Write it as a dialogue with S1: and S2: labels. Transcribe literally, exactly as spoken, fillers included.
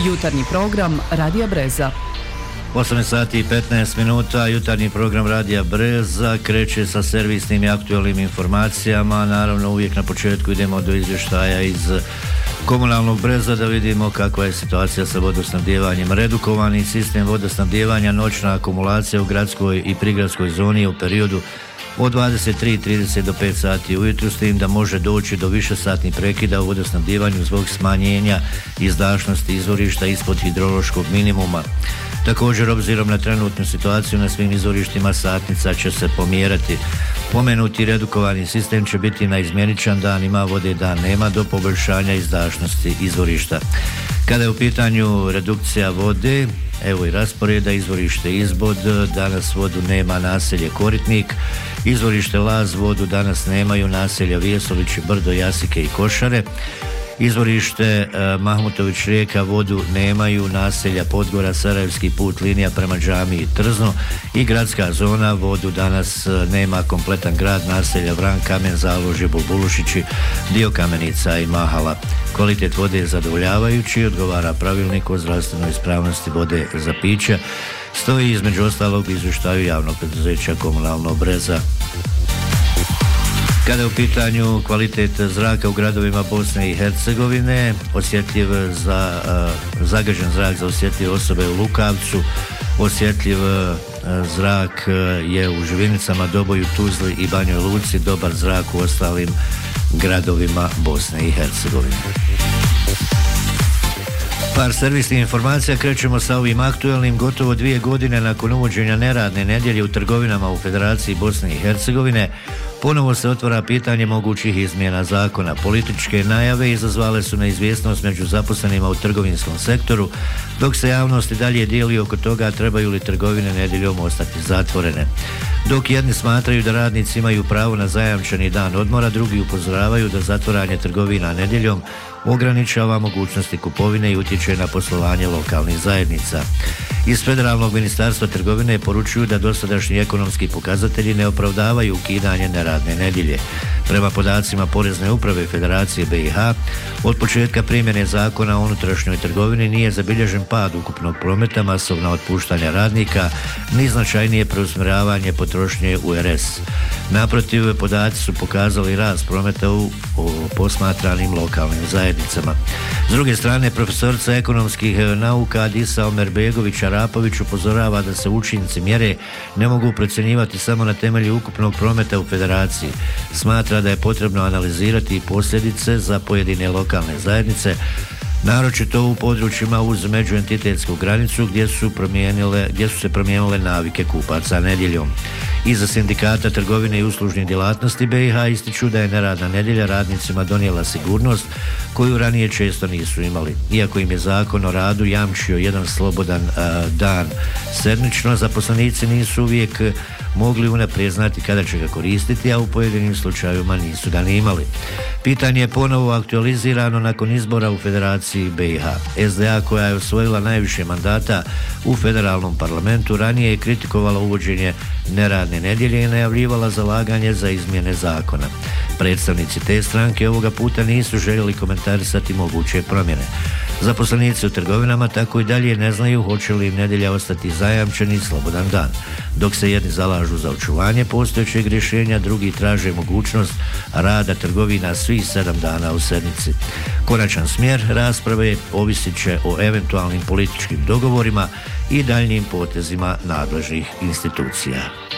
S1: Jutarnji program Radija Breza.
S2: osam sati i petnaest minuta, jutarnji program Radija Breza kreće sa servisnim i aktualnim informacijama. Naravno, uvijek na početku idemo do izvještaja iz komunalnog Breza da vidimo kakva je situacija sa vodosnabdijevanjem. Redukovani sistem vodosnabdijevanja, noćna akumulacija u gradskoj i prigradskoj zoni u periodu od dvadeset tri i trideset do pet sati ujutru, s tim da može doći do višesatnih prekida u vodosnabdijevanju zbog smanjenja izdašnosti izvorišta ispod hidrološkog minimuma. Također, obzirom na trenutnu situaciju na svim izvorištima, satnica će se pomjerati. Pomenuti redukovani sistem će biti na izmjeničan dan ima vode, dan nema, do poboljšanja izdašnosti izvorišta. Kada je u pitanju redukcija vode, evo i rasporeda: izvorište Izbod, danas vodu nema naselje Koritnik; izvorište Laz, vodu danas nemaju naselja Vijesolići, Brdo, Jasike i Košare; izvorište eh, Mahmutović Rijeka, vodu nemaju naselja Podgora, Sarajevski put, linija prema Džamiji, Trzno; i gradska zona, vodu danas eh, nema kompletan grad, naselja Vran, Kamen, Založje, Bulbulušići, dio Kamenica i Mahala. Kvalitet vode je zadovoljavajući, odgovara pravilnik o zdravstvenoj ispravnosti vode za piće, stoji između ostalog izvještaju javnog preduzeća Komunalno Breza. Kada je u pitanju kvalitet zraka u gradovima Bosne i Hercegovine, osjetljiv za uh, zagađen zrak za osjetljive osobe u Lukavcu, osjetljiv uh, zrak uh, je u Živinicama, Doboju, Tuzli i Banjoj Luci, dobar zrak u ostalim gradovima Bosne i Hercegovine. Par servisnih informacija, krećemo sa ovim aktualnim. Gotovo dvije godine nakon uvođenja neradne nedjelje u trgovinama u Federaciji Bosne i Hercegovine, ponovo se otvara pitanje mogućih izmjena zakona. Političke najave izazvale su neizvjesnost među zaposlenima u trgovinskom sektoru, dok se javnost i dalje dijeli oko toga trebaju li trgovine nedjeljom ostati zatvorene. Dok jedni smatraju da radnici imaju pravo na zajamčeni dan odmora, drugi upozoravaju da zatvaranje trgovina nedjeljom ograničava mogućnosti kupovine i utječe na poslovanje lokalnih zajednica. Iz Federalnog ministarstva trgovine poručuju da dosadašnji ekonomski pokazatelji ne opravdavaju ukidanje neradne nedjelje. Prema podacima Porezne uprave Federacije B i H, od početka primjene zakona o unutrašnjoj trgovini nije zabilježen pad ukupnog prometa, masovna otpuštanja radnika, ni značajnije preusmjeravanje potrošnje u R S. Naprotiv, podaci su pokazali rast prometa u posmatranim lokalnim zajednicama. S druge strane, profesorica ekonomskih nauka Adisa Omerbegović-Arapović upozorava da se učinci mjere ne mogu procjenjivati samo na temelju ukupnog prometa u Federaciji. Smatra da je potrebno analizirati posljedice za pojedine lokalne zajednice, naročito u područjima uz međuentitetsku granicu gdje su, promijenile, gdje su se promijenile navike kupaca nedjeljom. Iza sindikata trgovine i uslužnih djelatnosti B i H ističu da je neradna nedjelja radnicima donijela sigurnost koju ranije često nisu imali. Iako im je zakon o radu jamčio jedan slobodan a, dan sedmično, zaposlenici nisu uvijek mogli unaprijed znati kada će ga koristiti, a u pojedinim slučajevima nisu ga ni imali. Pitanje je ponovo aktualizirano nakon izbora u Federaciji B i H. S D A, koja je osvojila najviše mandata u federalnom parlamentu, ranije je kritikovala uvođenje neradne nedjelje i najavljivala zalaganje za izmjene zakona. Predstavnici te stranke ovoga puta nisu željeli komentarisati moguće promjene. Zaposlenici u trgovinama tako i dalje ne znaju hoće li im nedjelja ostati zajamčeni slobodan dan. Dok se jedni zalažu za očuvanje postojećeg rješenja, drugi traže mogućnost rada trgovina svih sedam dana u sedmici. Konačan smjer rasprave ovisit će o eventualnim političkim dogovorima i daljnjim potezima nadležnih institucija.